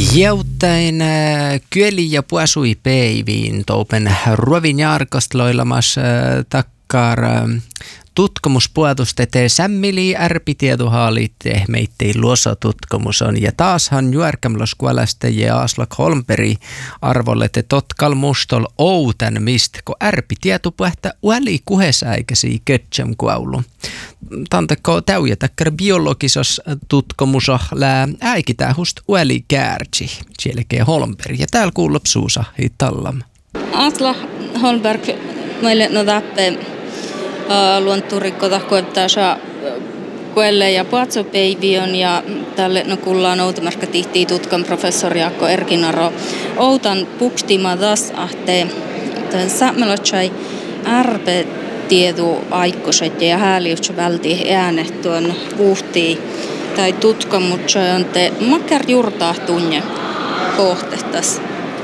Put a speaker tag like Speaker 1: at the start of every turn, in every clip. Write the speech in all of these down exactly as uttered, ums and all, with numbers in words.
Speaker 1: Jäuttäin kyeli ja puasui päiviin toupen ruovin jarkastloilamas takkar tutkimuspuotusta tee sämmili ärpitieduhaalit meittei luosa tutkimus on. Ja taashan juorkamloskuolasta ja Aslak Holmberg arvolle te totkal mustol outan mist, kun ärpitietu puhta uali kuhesäikäsi kötsem kuaulu. Tanteko täyjä takkar biologisos tutkimus lää äikitähust uali käärtsi, sielläkin Holmberg. Ja täällä kuulup suusa hitallam.
Speaker 2: Aslak Holmberg meille no tappe luonturikko koettaa saa kuelle ja puatsopeivion ja tälle no kullaan outomarska tihtii tutkan professori Jaakko Erkinaro outan pukstima tas ahte saamelotchai ärpe tiedu aikkoset ja hääliutsä välti äänet tuon puhtii tai tutkamutsa on te makkar jurtaa tunne kohtehtas.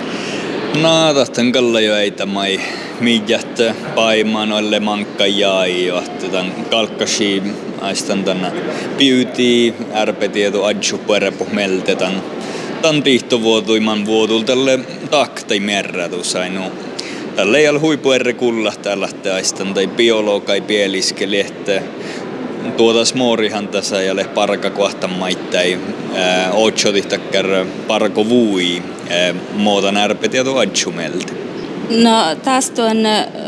Speaker 3: No, tahtan kalla jo ei tamai miijät paimanoille mankka jäi jo tämän kalkkasi aistan tänne piutii ärpetieto adju perepu meltetan tan tihtovuotuiman vuotul tälle taktai merratus ainu tälle ei ole huipuerre kulla tällä aistan tai biologai pieliskeli että tuotas moorihan tässä ja le parka kohta maittai otsotihtakkar parko vui muutan ärpetieto adju melte.
Speaker 2: No tästä on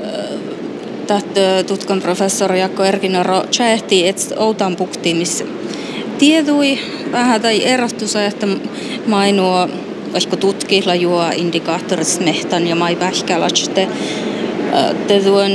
Speaker 2: tästä tutkan professori Jaakko Erkinaro tsähti, että outan puktiimissa tiedui vähän tai erottusa, että mainua, voisiko tutkilla juo indikaattorit mehtan ja mai pähkälätste. Te tuon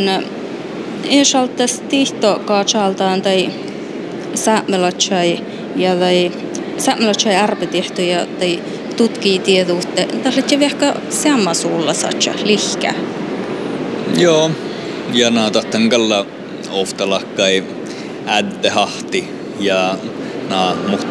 Speaker 2: esaltas tihto kaatsaltaan tai säämelatsai ja tai säämelatsai ärpetihtoja tai tutkii tieduutte. Tällä on ehkä sama sulla satsa lihkä.
Speaker 3: Joo, ja nää tahtan kalla ofta lakkai ädde hahti ja nää